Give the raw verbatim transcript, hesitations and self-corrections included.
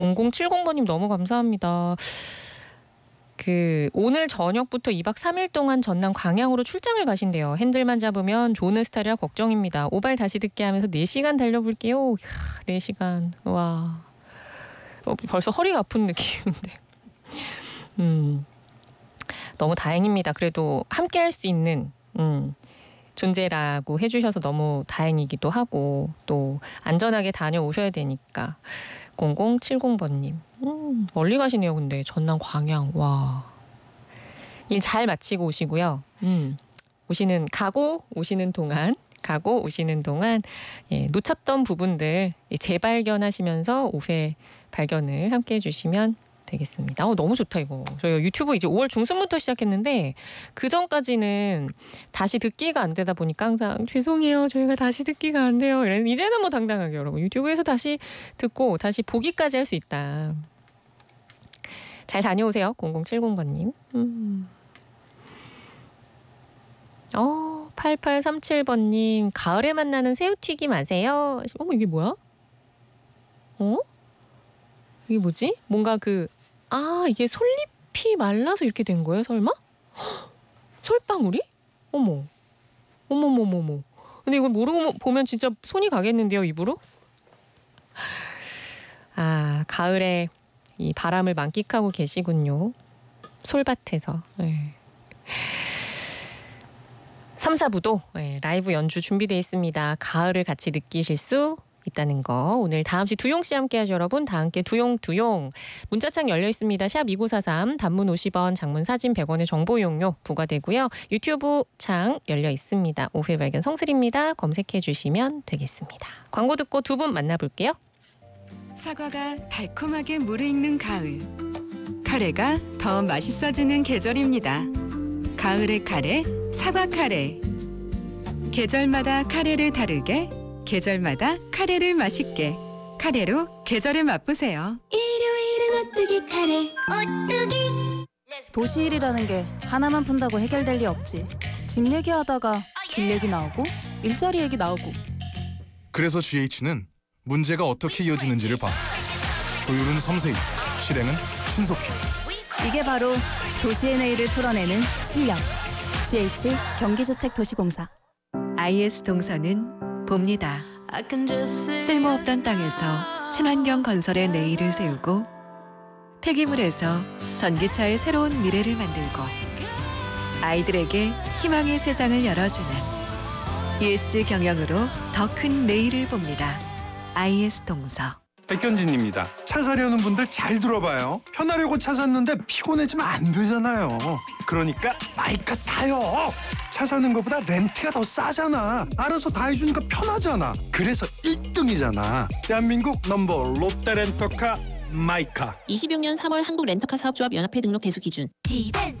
공공칠공 번님 너무 감사합니다. 그 오늘 저녁부터 이박 삼일 동안 전남 광양으로 출장을 가신대요. 핸들만 잡으면 좋은 스타일이라 걱정입니다. 오발 다시 듣게 하면서 네 시간 달려볼게요. 이야, 네 시간. 와. 어, 벌써 허리가 아픈 느낌인데. 음. 너무 다행입니다. 그래도 함께 할 수 있는 음, 존재라고 해주셔서 너무 다행이기도 하고 또 안전하게 다녀오셔야 되니까. 공공칠공 번님. 음, 멀리 가시네요. 근데 전남 광양. 와. 일 잘 마치고 오시고요. 음, 오시는 가고 오시는 동안 가고 오시는 동안 예, 놓쳤던 부분들 재발견하시면서 오후에 발견을 함께 해주시면 되겠습니다. 어, 너무 좋다 이거. 저희 유튜브 이제 오월 중순부터 시작했는데 그 전까지는 다시 듣기가 안 되다 보니까 항상 죄송해요. 저희가 다시 듣기가 안 돼요. 이랬는데 이제는 뭐 당당하게 여러분 유튜브에서 다시 듣고 다시 보기까지 할 수 있다. 잘 다녀오세요. 공공칠공 번님. 음. 어, 팔팔삼칠 번님 가을에 만나는 새우튀김 아세요? 어머 이게 뭐야? 어? 이게 뭐지? 뭔가 그 아 이게 솔잎이 말라서 이렇게 된 거예요? 설마? 헉, 솔방울이? 어머 어머머머머. 근데 이걸 모르고 보면 진짜 손이 가겠는데요 입으로? 아 가을에 이 바람을 만끽하고 계시군요. 솔밭에서. 네. 삼, 사부도 네, 라이브 연주 준비되어 있습니다. 가을을 같이 느끼실 수 있다는 거. 오늘 다음시 두용씨 함께 하죠 여러분. 다 함께 두용두용. 문자창 열려 있습니다. 샵 이구사삼 단문 오십 원 장문 사진 백 원의 정보 이용료 부과되고요. 유튜브 창 열려 있습니다. 오후의 발견 성슬입니다. 검색해 주시면 되겠습니다. 광고 듣고 두 분 만나볼게요. 사과가 달콤하게 무르익는 가을. 카레가 더 맛있어지는 계절입니다. 가을의 카레, 사과 카레. 계절마다 카레를 다르게, 계절마다 카레를 맛있게. 카레로 계절을 맛보세요. 일요일은 오뚜기 카레, 오뚜기. 도시일이라는 게 하나만 푼다고 해결될 리 없지. 집 얘기하다가 길 얘기 나오고 일자리 얘기 나오고. 그래서 지에이치는 문제가 어떻게 이어지는지를 봐. 조율은 섬세히, 실행은 신속히. 이게 바로 도시의 내일을 풀어내는 실력. 지에이치 경기주택도시공사. 아이에스 동서는 봅니다. 쓸모없던 땅에서 친환경 건설의 내일을 세우고 폐기물에서 전기차의 새로운 미래를 만들고 아이들에게 희망의 세상을 열어주는 이에스지 경영으로 더 큰 내일을 봅니다. 아이에스 동서. 백현진입니다. 차 사려는 분들 잘 들어봐요. 편하려고 차 샀는데 피곤해지면 안 되잖아요. 그러니까 마이카 타요. 차 사는 것보다 렌트가 더 싸잖아. 알아서 다 해주니까 편하잖아. 그래서 일 등이잖아. 대한민국 넘버 롯데 렌터카 마이카. 이십육 년 삼월 한국 렌터카 사업조합 연합회 등록 대수 기준. 지벤